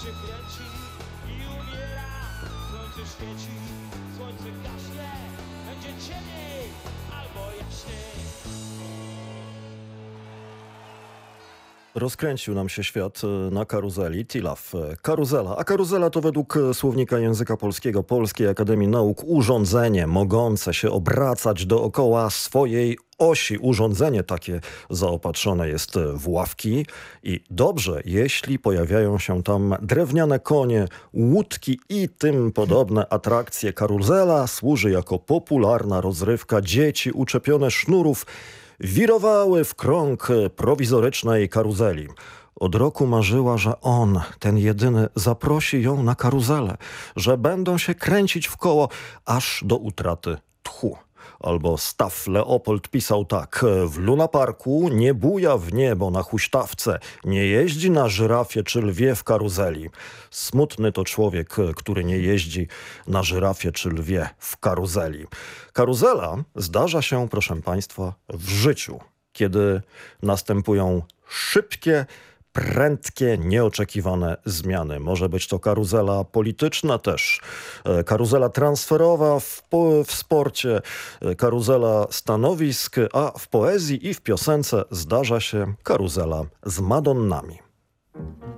się kręci i umiera. Słońce świeci, słońce gaśnie, będzie ciemniej albo jaśniej. Rozkręcił nam się świat na karuzeli. Tilaf. Karuzela. A karuzela to według słownika języka polskiego Polskiej Akademii Nauk urządzenie mogące się obracać dookoła swojej osi. Urządzenie takie zaopatrzone jest w ławki i dobrze, jeśli pojawiają się tam drewniane konie, łódki i tym podobne atrakcje. Karuzela służy jako popularna rozrywka. Dzieci uczepione sznurów wirowały w krąg prowizorycznej karuzeli. Od roku marzyła, że on, ten jedyny, zaprosi ją na karuzelę, że będą się kręcić w koło aż do utraty tchu. Albo Staff Leopold pisał tak: w lunaparku nie buja w niebo na huśtawce, nie jeździ na żyrafie czy lwie w karuzeli. Smutny to człowiek, który nie jeździ na żyrafie czy lwie w karuzeli. Karuzela zdarza się, proszę państwa, w życiu, kiedy następują szybkie, prędkie, nieoczekiwane zmiany. Może być to karuzela polityczna też, karuzela transferowa w sporcie, karuzela stanowisk, a w poezji i w piosence zdarza się karuzela z Madonnami.